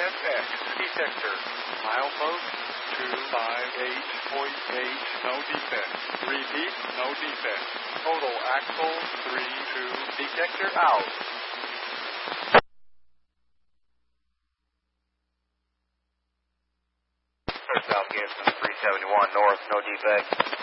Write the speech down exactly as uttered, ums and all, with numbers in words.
F X detector. Milepost two five eight point eight, no defect. Repeat, no defect. Total axle three two, detector out. South Gibson three seventy-one north, no defect.